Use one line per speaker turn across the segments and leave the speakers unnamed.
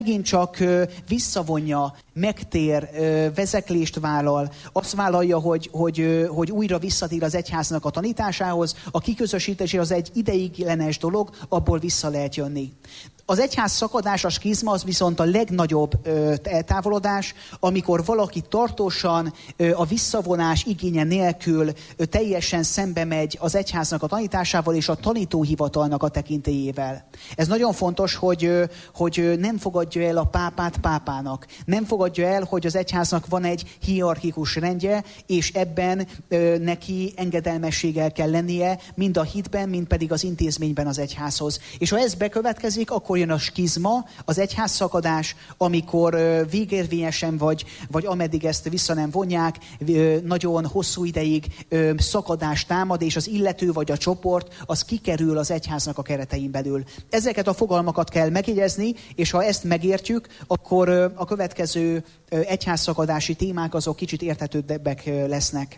megint csak visszavonja, megtér, vezeklést vállal, azt vállalja, hogy újra visszatér az egyháznak a tanításához, a kiközösítés az egy ideiglenes dolog, abból vissza lehet jönni. Az egyház szakadás, a skizma, az viszont a legnagyobb eltávolodás, amikor valaki tartósan a visszavonás igénye nélkül teljesen szembe megy az egyháznak a tanításával és a tanítóhivatalnak a tekintélyével. Ez nagyon fontos, hogy nem fogadja el a pápát pápának. Nem fogadja el, hogy az egyháznak van egy hierarchikus rendje, és ebben neki engedelmességgel kell lennie, mind a hitben, mind pedig az intézményben az egyházhoz. És ha ez bekövetkezik, akkor jön a skizma, az egyházszakadás, amikor végérvényesen vagy ameddig ezt vissza nem vonják, nagyon hosszú ideig szakadás támad, és az illető vagy a csoport, az kikerül az egyháznak a keretein belül. Ezeket a fogalmakat kell megjegyezni, és ha ezt megértjük, akkor a következő egyházszakadási témák azok kicsit érthetőbbek lesznek.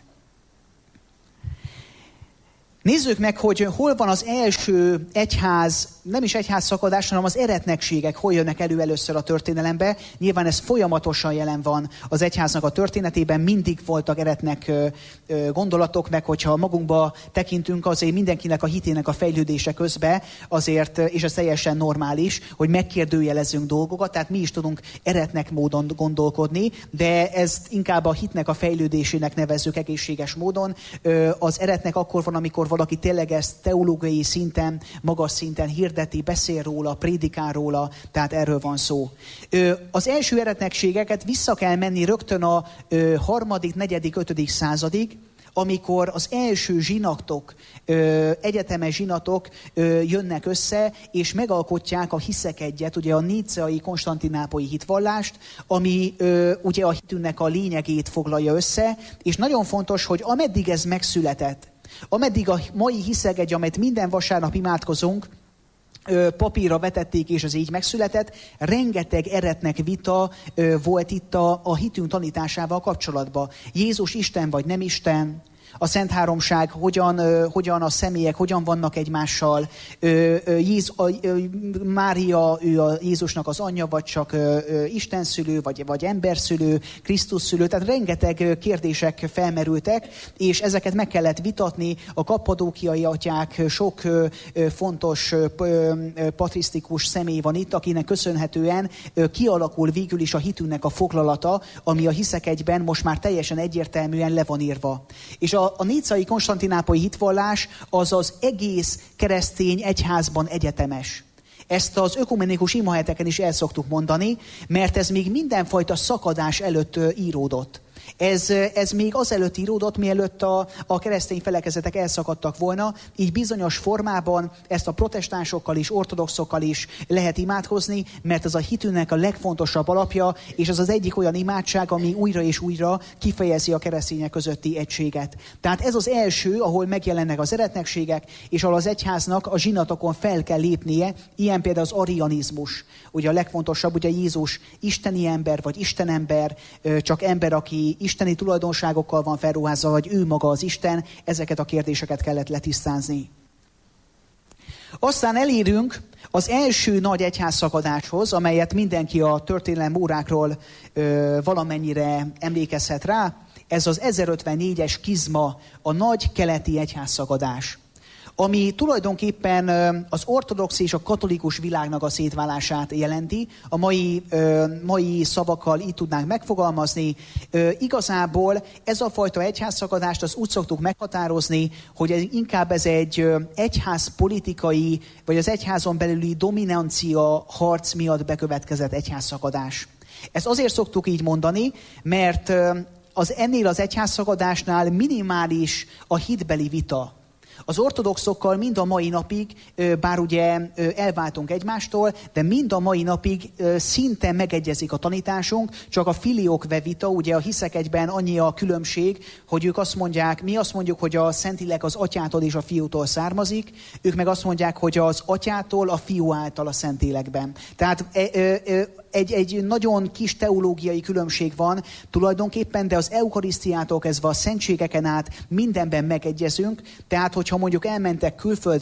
Nézzük meg, hogy hol van az első egyház, nem is egyházszakadás, hanem az eretnekségek, hol jönnek elő először a történelembe. Nyilván ez folyamatosan jelen van az egyháznak a történetében, mindig voltak eretnek gondolatok, meg hogyha magunkba tekintünk, azért mindenkinek a hitének a fejlődése közben azért, és ez teljesen normális, hogy megkérdőjelezzünk dolgokat, tehát mi is tudunk eretnek módon gondolkodni, de ezt inkább a hitnek a fejlődésének nevezzük egészséges módon. Az eretnek akkor van, amikor valaki tényleg ezt teológiai szinten, magas szinten hirdeti, beszél róla, prédikál róla, tehát erről van szó. Az első eretnekségeket vissza kell menni rögtön a 3., 4., 5. századig, amikor az első zsinatok, egyetemes zsinatok jönnek össze, és megalkotják a hiszek egyet, ugye a níceai konstantinápolyi hitvallást, ami ugye a hitünknek a lényegét foglalja össze, és nagyon fontos, hogy ameddig ez megszületett, ameddig a mai hiszegegy, amelyet minden vasárnap imádkozunk, papírra vetették, és az így megszületett, rengeteg eretnek vita volt itt a hitünk tanításával kapcsolatban. Jézus Isten vagy nem Isten, a Szent Háromság, hogyan a személyek, hogyan vannak egymással, Mária, ő a Jézusnak az anyja, vagy csak istenszülő, vagy emberszülő, Krisztusszülő, tehát rengeteg kérdések felmerültek, és ezeket meg kellett vitatni. A kappadókiai atyák, sok fontos patrisztikus személy van itt, akinek köszönhetően kialakul végül is a hitünknek a foglalata, ami a hiszek egyben most már teljesen egyértelműen le van írva. És a níceai konstantinápolyi hitvallás az egész keresztény egyházban egyetemes. Ezt az ökumenikus imaheteken is el szoktuk mondani, mert ez még mindenfajta szakadás előtt íródott. Ez még azelőtt íródott, mielőtt a keresztény felekezetek elszakadtak volna, így bizonyos formában ezt a protestánsokkal is, ortodoxokkal is lehet imádkozni, mert ez a hitünknek a legfontosabb alapja, és ez az egyik olyan imádság, ami újra és újra kifejezi a keresztények közötti egységet. Tehát ez az első, ahol megjelennek az eretnekségek, és ahol az egyháznak a zsinatokon fel kell lépnie, ilyen például az arianizmus. Ugye a legfontosabb, ugye Jézus isteni ember, vagy istenember, csak ember, aki isteni tulajdonságokkal van felruházva, vagy ő maga az Isten, ezeket a kérdéseket kellett letisztázni. Aztán elérünk az első nagy egyházszakadáshoz, amelyet mindenki a történelem órákról valamennyire emlékezhet rá. Ez az 1054-es skizma, a nagy keleti egyházszakadás, ami tulajdonképpen az ortodox és a katolikus világnak a szétválását jelenti. A mai szavakkal így tudnánk megfogalmazni. Igazából ez a fajta egyházszakadást azt úgy szoktuk meghatározni, hogy inkább ez egy egyházpolitikai, vagy az egyházon belüli dominancia harc miatt bekövetkezett egyházszakadás. Ezt azért szoktuk így mondani, mert ennél az egyházszakadásnál minimális a hitbeli vita. Az ortodoxokkal mind a mai napig, bár ugye elváltunk egymástól, de mind a mai napig szinte megegyezik a tanításunk, csak a filioque vita, ugye a hiszek egyben annyi a különbség, hogy ők azt mondják, mi azt mondjuk, hogy a Szentlélek az Atyától és a Fiútól származik, ők meg azt mondják, hogy az Atyától, a Fiú által a Szentlélekben. Tehát egy nagyon kis teológiai különbség van tulajdonképpen, de az eukarisztiától kezdve a szentségeken át mindenben megegyezünk. Tehát, hogyha mondjuk elmentek külföldre,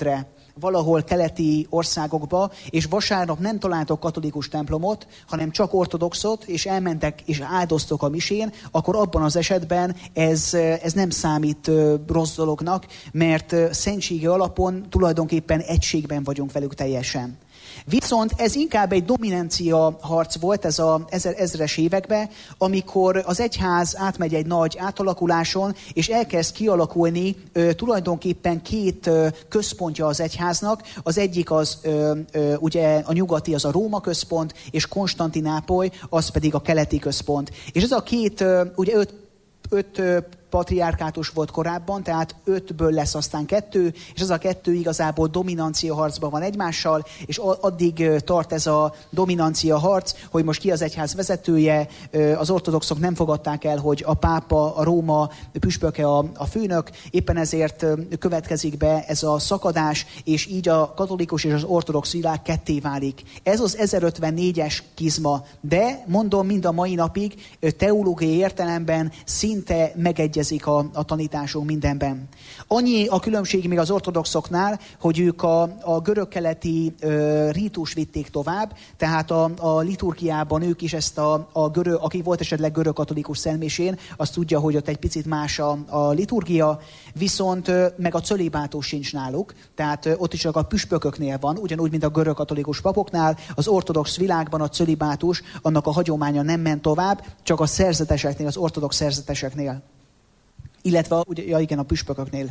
valahol keleti országokba, és vasárnap nem találtok katolikus templomot, hanem csak ortodoxot, és elmentek és áldoztok a misén, akkor abban az esetben ez nem számít rossz dolognak, mert szentsége alapon tulajdonképpen egységben vagyunk velük teljesen. Viszont ez inkább egy dominancia harc volt ez az ezres években, amikor az egyház átmegy egy nagy átalakuláson, és elkezd kialakulni tulajdonképpen két központja az egyháznak. Az egyik az ugye a nyugati, az a Róma központ, és Konstantinápoly, az pedig a keleti központ. És ez a két, ugye öt patriárkátus volt korábban, tehát 5-ből lesz aztán 2, és ez a 2 igazából dominancia harcban van egymással, és addig tart ez a dominancia harc, hogy most ki az egyház vezetője, az ortodoxok nem fogadták el, hogy a pápa, a Róma püspöke a főnök, éppen ezért következik be ez a szakadás, és így a katolikus és az ortodox világ ketté válik. Ez az 1054-es skizma, de mondom, mind a mai napig teológiai értelemben szinte megegyezik a tanításunk mindenben. Annyi a különbség még az ortodoxoknál, hogy ők a görög-keleti rítus vitték tovább, tehát a liturgiában ők is ezt a görög, aki volt esetleg görög-katolikus szentmisén, azt tudja, hogy ott egy picit más a liturgia, viszont meg a cölibátus sincs náluk, tehát ott is csak a püspököknél van, ugyanúgy, mint a görög-katolikus papoknál, az ortodox világban a cölibátus, annak a hagyománya nem ment tovább, csak a szerzeteseknél, az ortodox szerzeteseknél. Illetve a püspököknél.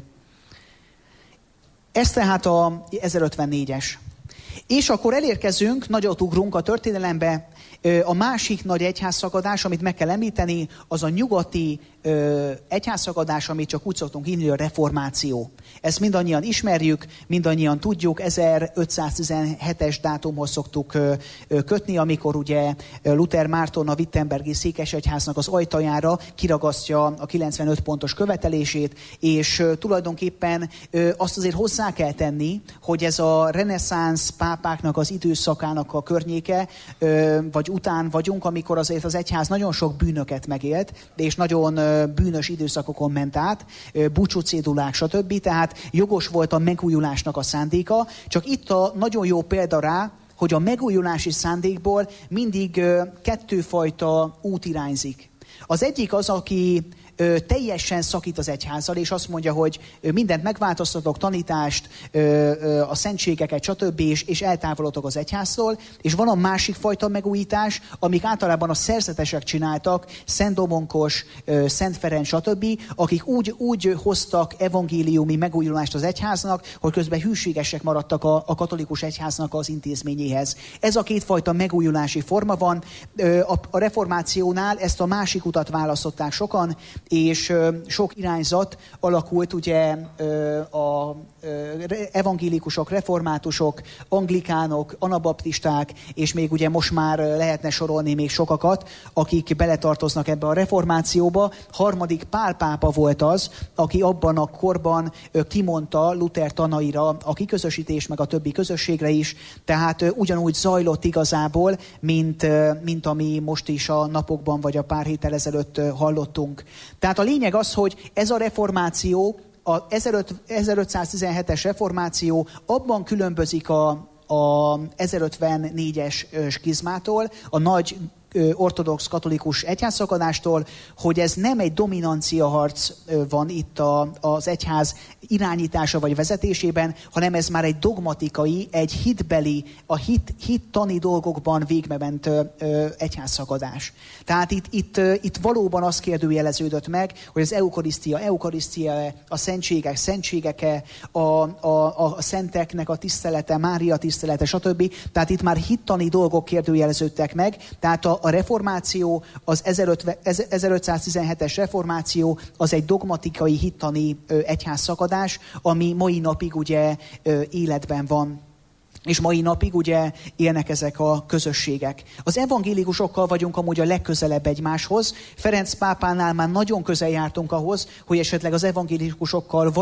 Ez tehát a 1054-es. És akkor elérkezünk, nagyot ugrunk a történelembe, a másik nagy egyházszakadás, amit meg kell említeni, az a nyugati egyházszakadás, amit csak úgy szoktunk hívni, a reformáció. Ezt mindannyian ismerjük, mindannyian tudjuk, 1517-es dátumhoz szoktuk kötni, amikor ugye Luther Márton a wittenbergi székesegyháznak az ajtajára kiragasztja a 95 pontos követelését, és tulajdonképpen azt azért hozzá kell tenni, hogy ez a reneszánsz pápáknak az időszakának a környéke, vagy után vagyunk, amikor azért az egyház nagyon sok bűnöket megélt, és nagyon bűnös időszakokon ment át, búcsúcédulák, stb. Tehát jogos volt a megújulásnak a szándéka, csak itt a nagyon jó példa rá, hogy a megújulási szándékból mindig kettőfajta út irányzik. Az egyik az, aki teljesen szakít az egyházzal, és azt mondja, hogy mindent megváltoztatok, tanítást, a szentségeket, stb., és eltávolodok az egyháztól, és van a másik fajta megújítás, amik általában a szerzetesek csináltak, Szent Domonkos, Szent Ferenc, stb., akik úgy hoztak evangéliumi megújulást az egyháznak, hogy közben hűségesek maradtak a katolikus egyháznak az intézményéhez. Ez a kétfajta megújulási forma van. A reformációnál ezt a másik utat választották sokan, és sok irányzat alakult, ugye a evangélikusok, reformátusok, anglikánok, anabaptisták, és még ugye most már lehetne sorolni még sokakat, akik beletartoznak ebbe a reformációba. Harmadik Pál pápa volt az, aki abban a korban kimondta Luther tanaira a kiközösítés, meg a többi közösségre is, tehát ugyanúgy zajlott igazából, mint ami most is a napokban, vagy a pár héttel ezelőtt hallottunk. Tehát a lényeg az, hogy ez a reformáció, a 1517-es reformáció abban különbözik a 1054-es skizmától, a nagy ortodox katolikus egyházszakadástól, hogy ez nem egy dominancia harc van itt az egyház irányítása vagy vezetésében, hanem ez már egy dogmatikai, egy hitbeli, a hittani dolgokban végbement egyházszakadás. Tehát itt valóban az kérdőjeleződött meg, hogy az eukarisztia, a szentségek, a szenteknek a tisztelete, Mária tisztelete, stb. Tehát itt már hittani dolgok kérdőjeleződtek meg, tehát a reformáció, az 1517-es reformáció, az egy dogmatikai, hittani egyházszakadás, ami mai napig ugye életben van. És mai napig ugye élnek ezek a közösségek. Az evangélikusokkal vagyunk amúgy a legközelebb egymáshoz. Ferenc pápánál már nagyon közel jártunk ahhoz, hogy esetleg az evangélikusokkal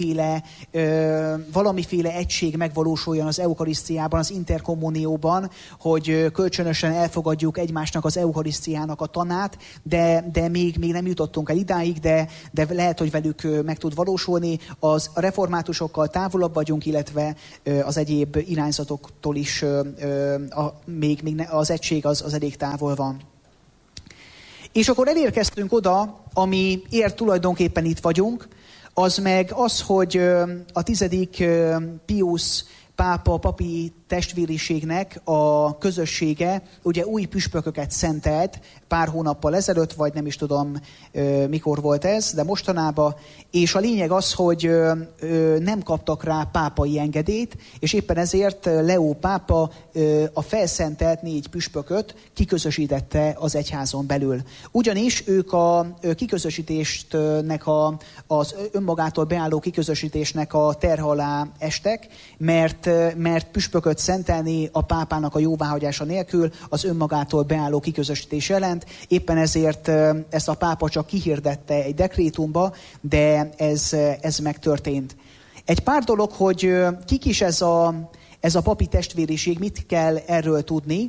valamiféle egység megvalósuljon az eukarisztiában, az interkommunióban, hogy kölcsönösen elfogadjuk egymásnak az eukarisztiának a tanát, de még nem jutottunk el idáig, de lehet, hogy velük meg tud valósulni. A reformátusokkal távolabb vagyunk, illetve az egyéb irányzatoktól is még az egység az elég távol van. És akkor elérkeztünk oda, amiért tulajdonképpen itt vagyunk, az meg az, hogy a 10. Piusz pápa papi testvériségnek a közössége ugye új püspököket szentelt pár hónappal ezelőtt, vagy nem is tudom mikor volt ez, de mostanában, és a lényeg az, hogy nem kaptak rá pápai engedélyt, és éppen ezért Leó pápa a felszentelt 4 püspököt kiközösítette az egyházon belül. Ugyanis ők a kiközösítésnek, az önmagától beálló kiközösítésnek a terhe alá estek, mert püspököt szentelni a pápának a jóváhagyása nélkül az önmagától beálló kiközösítés jelent. Éppen ezért ezt a pápa csak kihirdette egy dekrétumba, de ez megtörtént. Egy pár dolog, hogy kik is ez a papi testvériség, mit kell erről tudni.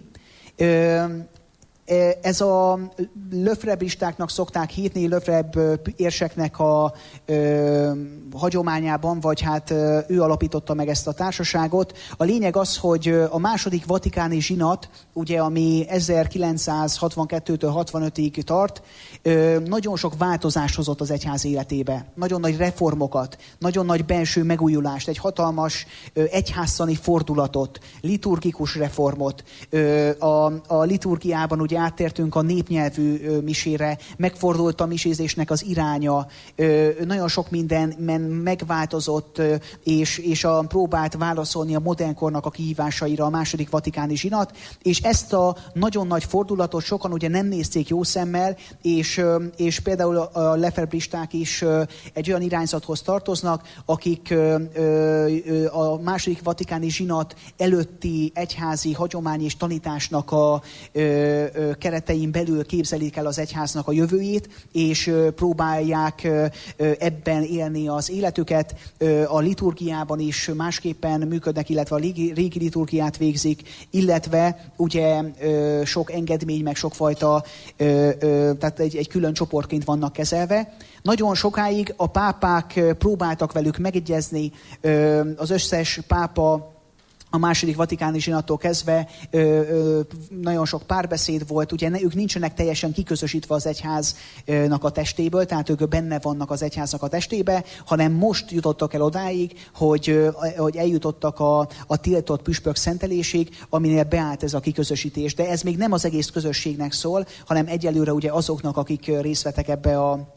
Ez a löfreblistáknak szokták hívni, löfreb érseknek a hagyományában, vagy hát ő alapította meg ezt a társaságot. A lényeg az, hogy a második vatikáni zsinat, ugye, ami 1962-től 65-ig tart, nagyon sok változást hozott az egyház életébe. Nagyon nagy reformokat, nagyon nagy belső megújulást, egy hatalmas egyháztani fordulatot, liturgikus reformot. A liturgiában ugye áttértünk a népnyelvű misére, megfordult a misézésnek az iránya, nagyon sok minden megváltozott, és próbált válaszolni a modernkornak a kihívásaira a második vatikáni zsinat, és ezt a nagyon nagy fordulatot sokan ugye nem nézték jó szemmel, és például a lefebristák is egy olyan irányzathoz tartoznak, akik a második vatikáni zsinat előtti egyházi hagyomány és tanításnak a keretein belül képzelik el az egyháznak a jövőjét, és próbálják ebben élni az életüket. A liturgiában is másképpen működnek, illetve a régi liturgiát végzik, illetve ugye sok engedmény, meg sokfajta, tehát egy külön csoportként vannak kezelve. Nagyon sokáig a pápák próbáltak velük megegyezni, az összes pápa a második vatikáni zsinattól kezdve nagyon sok párbeszéd volt, ugye ők nincsenek teljesen kiközösítve az egyháznak a testéből, tehát ők benne vannak az egyháznak a testébe, hanem most jutottak el odáig, hogy eljutottak a tiltott püspök szentelésig, aminél beállt ez a kiközösítés. De ez még nem az egész közösségnek szól, hanem egyelőre ugye azoknak, akik részt vettek ebbe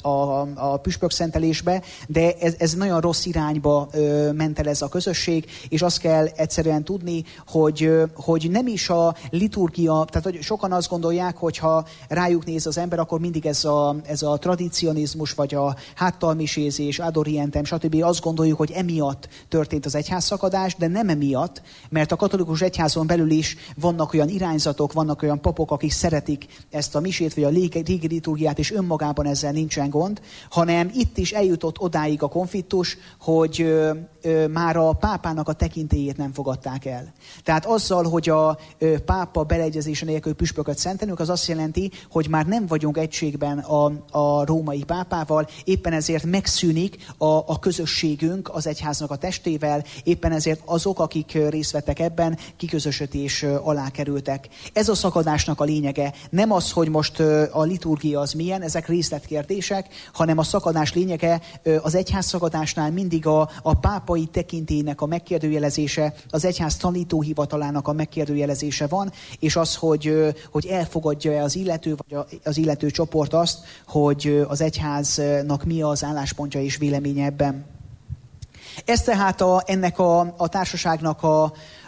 a püspök szentelésbe, de ez nagyon rossz irányba ment el ez a közösség, és azt kell egyszerűen tudni, hogy nem is a liturgia, tehát hogy sokan azt gondolják, hogy ha rájuk néz az ember, akkor mindig ez a tradicionizmus, vagy a háttalmisézés, ad orientem, stb. Azt gondoljuk, hogy emiatt történt az egyházszakadás, de nem emiatt, mert a katolikus egyházon belül is vannak olyan irányzatok, vannak olyan papok, akik szeretik ezt a misét, vagy a régi liturgiát, és önmagában ezzel nincsen gond, hanem itt is eljutott odáig a konfliktus, hogy már a pápának a tekintélyét nem fogadták el. Tehát azzal, hogy a pápa beleegyezése nélkül püspököt szentelünk, az azt jelenti, hogy már nem vagyunk egységben a római pápával, éppen ezért megszűnik a közösségünk az egyháznak a testével, éppen ezért azok, akik részt vettek ebben, kiközösítés alá kerültek. Ez a szakadásnak a lényege. Nem az, hogy most a liturgia az milyen, ezek részletkérdések, hanem a szakadás lényege az egyház szakadásnál mindig a pápai tekintélynek a megkérdőjelezése, az egyház tanítóhivatalának a megkérdőjelezése van, és az, hogy elfogadja-e az illető, vagy az illető csoport azt, hogy az egyháznak mi az álláspontja és véleménye ebben. Ez tehát ennek a társaságnak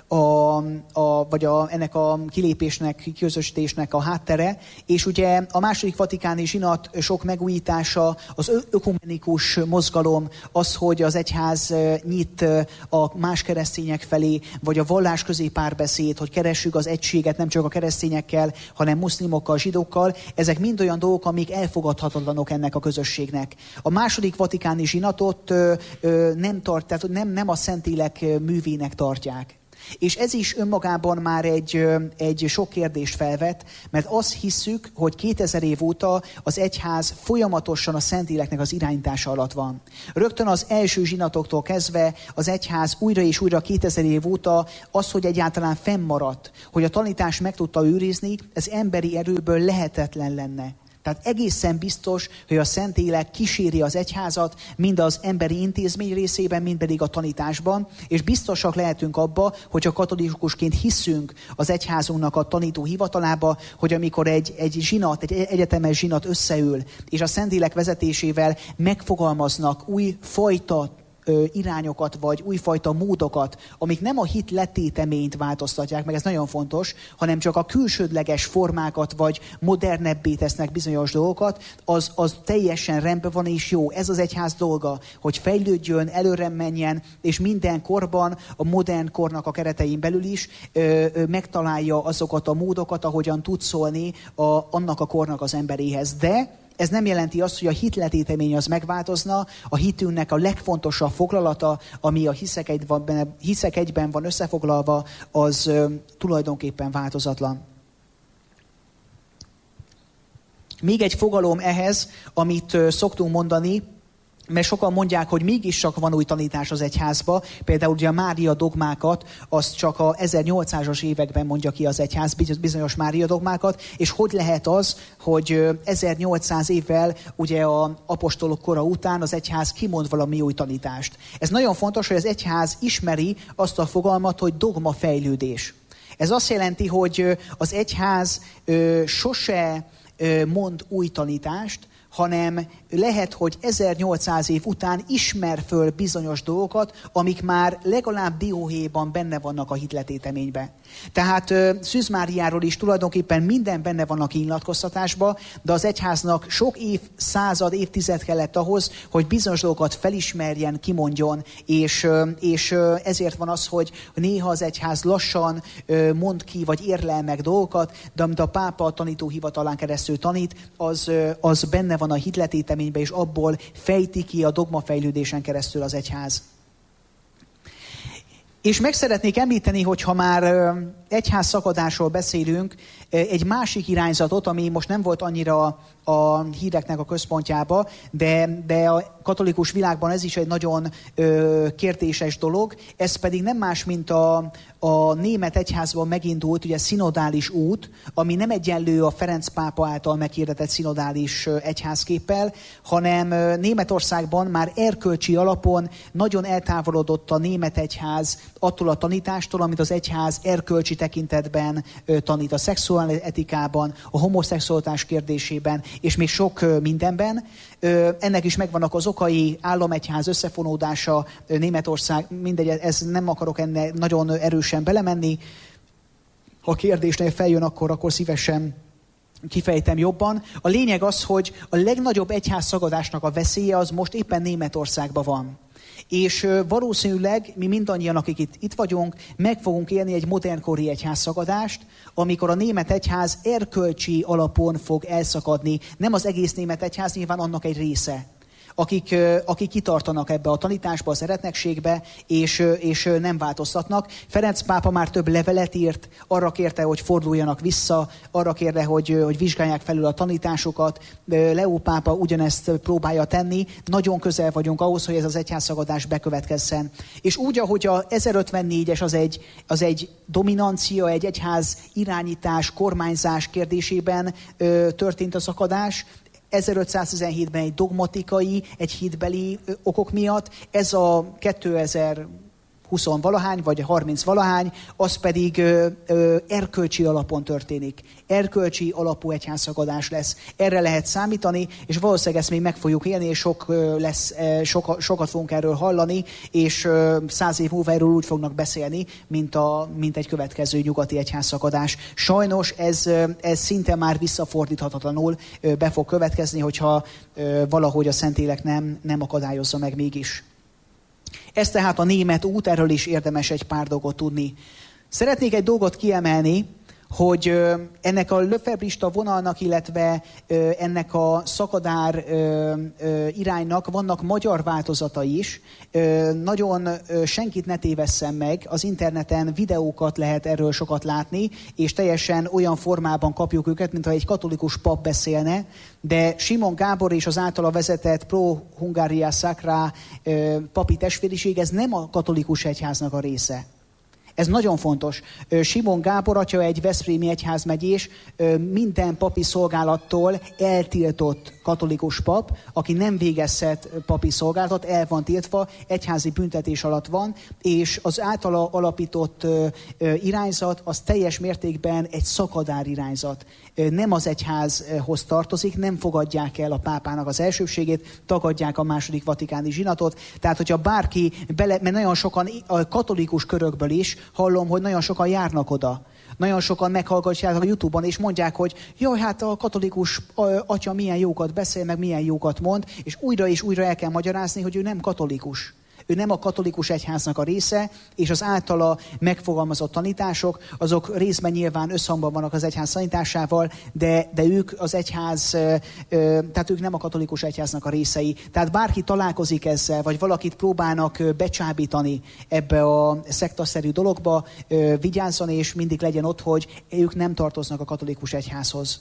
ennek a kilépésnek, közösítésnek a háttere, és ugye a második vatikáni zsinat sok megújítása, az ökumenikus mozgalom, az, hogy az egyház nyit a más keresztények felé, vagy a vallás közé párbeszéd, hogy keressük az egységet nem csak a keresztényekkel, hanem muszlimokkal, zsidókkal, ezek mind olyan dolgok, amik elfogadhatatlanok ennek a közösségnek. A második vatikáni zsinatot nem a Szentlélek művének tartják. És ez is önmagában már egy sok kérdést felvet, mert azt hisszük, hogy 2000 év óta az egyház folyamatosan a Szentléleknek az irányítása alatt van. Rögtön az első zsinatoktól kezdve az egyház újra és újra 2000 év óta az, hogy egyáltalán fennmaradt, hogy a tanítás meg tudta őrizni, ez emberi erőből lehetetlen lenne. Tehát egészen biztos, hogy a Szentlélek kíséri az egyházat, mind az emberi intézmény részében, mind pedig a tanításban, és biztosak lehetünk abba, hogyha katolikusként hiszünk az egyházunknak a tanító hivatalába, hogy amikor egy egyetemes zsinat összeül, és a Szentlélek vezetésével megfogalmaznak új fajta irányokat, vagy újfajta módokat, amik nem a hit letéteményt változtatják, meg ez nagyon fontos, hanem csak a külsődleges formákat, vagy modernebbé tesznek bizonyos dolgokat, az teljesen rendben van és jó. Ez az egyház dolga, hogy fejlődjön, előre menjen, és minden korban, a modern kornak a keretein belül is megtalálja azokat a módokat, ahogyan tud szólni annak a kornak az emberéhez. De ez nem jelenti azt, hogy a hitletétemény az megváltozna, a hitünknek a legfontosabb foglalata, ami a hiszek egyben van összefoglalva, az tulajdonképpen változatlan. Még egy fogalom ehhez, amit szoktunk mondani, mert sokan mondják, hogy mégis csak van új tanítás az egyházba. Például ugye a Mária dogmákat, azt csak a 1800-as években mondja ki az egyház, bizonyos Mária dogmákat, és hogy lehet az, hogy 1800 évvel ugye az apostolok kora után az egyház kimond valami új tanítást. Ez nagyon fontos, hogy az egyház ismeri azt a fogalmat, hogy dogmafejlődés. Ez azt jelenti, hogy az egyház sose mond új tanítást, hanem lehet, hogy 1800 év után ismer föl bizonyos dolgokat, amik már legalább dióhéjban benne vannak a hitletéteményben. Tehát Szűz Máriáról is tulajdonképpen minden benne van a kinyilatkoztatásban, de az egyháznak sok évtized kellett ahhoz, hogy bizonyos dolgokat felismerjen, kimondjon, és ezért van az, hogy néha az egyház lassan mond ki, vagy érlel meg dolgokat, de amit a pápa a tanítóhivatalán keresztül tanít, az benne van a hitletéteményben, és abból fejti ki a dogmafejlődésen keresztül az egyház. És meg szeretnék említeni, hogy ha már egyház szakadásról beszélünk, egy másik irányzatot, ami most nem volt annyira a híreknek a központjába, de a katolikus világban ez is egy nagyon kérdéses dolog, ez pedig nem más, mint a német egyházban megindult ugye szinodális út, ami nem egyenlő a Ferenc pápa által meghirdetett szinodális egyházképpel, hanem Németországban már erkölcsi alapon nagyon eltávolodott a német egyház attól a tanítástól, amit az egyház erkölcsi tekintetben tanít a szexuális etikában, a homoszexualitás kérdésében, és még sok mindenben. Ennek is megvannak az okai, államegyház összefonódása, Németország, mindegy, ez nem akarok ennek nagyon erősen belemenni. Ha a kérdésnél feljön, akkor szívesen kifejtem jobban. A lényeg az, hogy a legnagyobb egyház szagadásnak a veszélye az most éppen Németországban van. És valószínűleg mi mindannyian, akik itt vagyunk, meg fogunk élni egy modernkori egyházszakadást, amikor a német egyház erkölcsi alapon fog elszakadni. Nem az egész német egyház, nyilván annak egy része. Akik kitartanak ebbe a tanításba, az eretnekségbe, és nem változtatnak. Ferenc pápa már több levelet írt, arra kérte, hogy forduljanak vissza, arra kérte, hogy vizsgálják felül a tanításokat. Leó pápa ugyanezt próbálja tenni. Nagyon közel vagyunk ahhoz, hogy ez az egyházszagadás bekövetkezzen. És úgy, ahogy a 1054-es az egy dominancia, egy egyház irányítás, kormányzás kérdésében történt a szakadás, 1517-ben egy dogmatikai, egy hitbeli okok miatt, ez a 2020 20-valahány, vagy 30-valahány, az pedig erkölcsi alapon történik. Erkölcsi alapú egyházszakadás lesz. Erre lehet számítani, és valószínűleg ezt még meg fogjuk élni, és sokat fogunk erről hallani, és 100 év múlva erről úgy fognak beszélni, mint egy következő nyugati egyházszakadás. Sajnos ez szinte már visszafordíthatatlanul be fog következni, hogyha valahogy a Szentlélek nem akadályozza meg mégis. Ez tehát a német út, erről is érdemes egy pár dolgot tudni. Szeretnék egy dolgot kiemelni, hogy ennek a löfebrista vonalnak, illetve ennek a szakadár iránynak vannak magyar változatai is. Nagyon senkit ne tévesszem meg, az interneten videókat lehet erről sokat látni, és teljesen olyan formában kapjuk őket, mintha egy katolikus pap beszélne, de Simon Gábor és az általa vezetett Pro Hungaria Sacra papi testvériség, ez nem a katolikus egyháznak a része. Ez nagyon fontos. Simon Gábor atya egy veszprémi egyházmegyés, minden papi szolgálattól eltiltott katolikus pap, aki nem végezhet papi szolgálatot, el van tiltva, egyházi büntetés alatt van, és az általa alapított irányzat az teljes mértékben egy szakadár irányzat. Nem az egyházhoz tartozik, nem fogadják el a pápának az elsőbségét, tagadják a második vatikáni zsinatot. Tehát, hogyha bárki mert nagyon sokan a katolikus körökből is hallom, hogy nagyon sokan járnak oda. Nagyon sokan meghallgatják a YouTube-on, és mondják, hogy jaj, hát a katolikus atya milyen jókat beszél, meg milyen jókat mond, és újra el kell magyarázni, hogy ő nem katolikus. Ő nem a katolikus egyháznak a része, és az általa megfogalmazott tanítások, azok részben nyilván összhangban vannak az egyház tanításával, de ők az egyház, tehát ők nem a katolikus egyháznak a részei. Tehát bárki találkozik ezzel, vagy valakit próbálnak becsábítani ebbe a szektaszerű dologba, vigyázzon, és mindig legyen ott, hogy ők nem tartoznak a katolikus egyházhoz.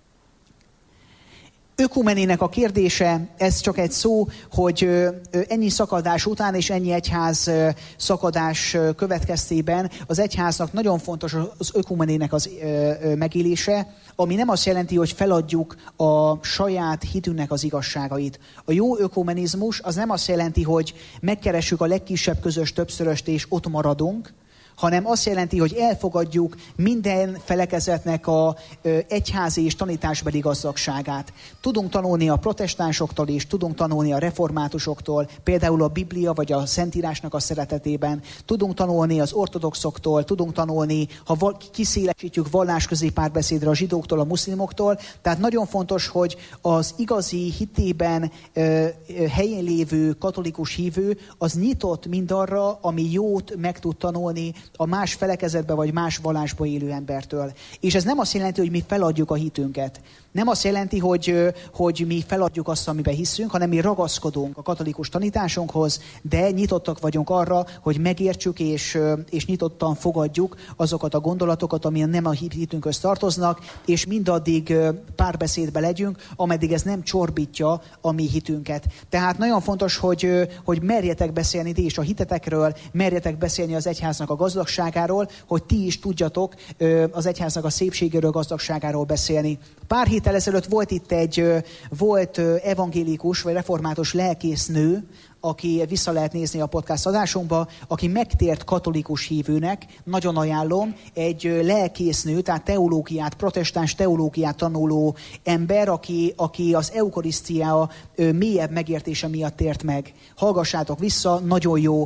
Ökumenének a kérdése, ez csak egy szó, hogy ennyi szakadás után és ennyi egyház szakadás következtében az egyháznak nagyon fontos az ökumenének az megélése, ami nem azt jelenti, hogy feladjuk a saját hitünknek az igazságait. A jó ökumenizmus az nem azt jelenti, hogy megkeressük a legkisebb közös többszöröst és ott maradunk, hanem azt jelenti, hogy elfogadjuk minden felekezetnek a egyházi és tanításbeli gazdagságát. Tudunk tanulni a protestánsoktól is, tudunk tanulni a reformátusoktól, például a Biblia vagy a Szentírásnak a szeretetében, tudunk tanulni az ortodoxoktól, tudunk tanulni, ha kiszélesítjük vallásközi párbeszédre a zsidóktól, a muszlimoktól. Tehát nagyon fontos, hogy az igazi hitében helyén lévő katolikus hívő az nyitott mindarra, ami jót meg tud tanulni a más felekezetbe vagy más vallásba élő embertől. És ez nem azt jelenti, hogy mi feladjuk a hitünket. Nem azt jelenti, hogy mi feladjuk azt, amiben hiszünk, hanem mi ragaszkodunk a katolikus tanításunkhoz, de nyitottak vagyunk arra, hogy megértsük és nyitottan fogadjuk azokat a gondolatokat, amilyen nem a hitünkhöz tartoznak, és mindaddig párbeszédbe legyünk, ameddig ez nem csorbítja a mi hitünket. Tehát nagyon fontos, hogy merjetek beszélni ti is a hitetekről, merjetek beszélni az egyháznak a gazdagságáról, hogy ti is tudjatok az egyháznak a szépségéről, gazdagságáról beszélni. Pár héttel ezelőtt volt itt volt evangélikus vagy református lelkésznő, aki vissza lehet nézni a podcast adásunkba, aki megtért katolikus hívőnek, nagyon ajánlom, egy lelkésznő, tehát teológiát, protestáns teológiát tanuló ember, aki az eukarisztia mélyebb megértése miatt tért meg. Hallgassátok vissza, nagyon jó,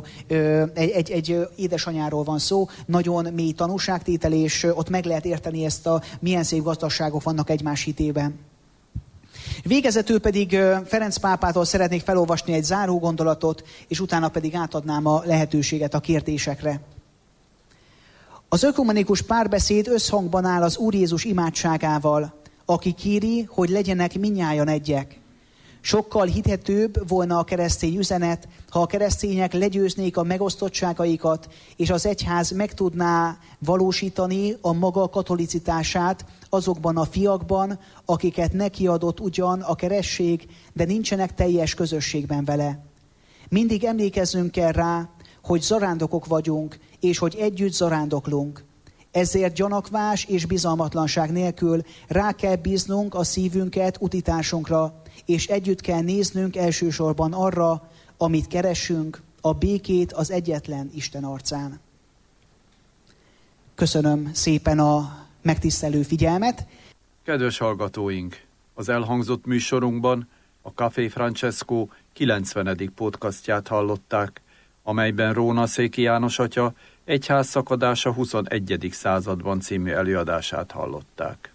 egy édesanyáról van szó, nagyon mély tanúságtétel, és ott meg lehet érteni milyen szép gazdagságok vannak egymás hitében. Végezetül pedig Ferenc pápától szeretnék felolvasni egy záró gondolatot, és utána pedig átadnám a lehetőséget a kérdésekre. Az ökumenikus párbeszéd összhangban áll az Úr Jézus imádságával, aki kéri, hogy legyenek mindnyájan egyek. Sokkal hihetőbb volna a keresztény üzenet, ha a keresztények legyőznék a megosztottságaikat, és az egyház meg tudná valósítani a maga katolicitását azokban a fiakban, akiket neki adott ugyan a keresztség, de nincsenek teljes közösségben vele. Mindig emlékeznünk kell rá, hogy zarándokok vagyunk, és hogy együtt zarándoklunk. Ezért gyanakvás és bizalmatlanság nélkül rá kell bíznunk a szívünket utitársunkra, és együtt kell néznünk elsősorban arra, amit keresünk, a békét az egyetlen Isten arcán. Köszönöm szépen a megtisztelő figyelmet.
Kedves hallgatóink! Az elhangzott műsorunkban a Café Francesco 90. podcastját hallották, amelyben Róna Széki János atya Egyház szakadása 21. században című előadását hallották.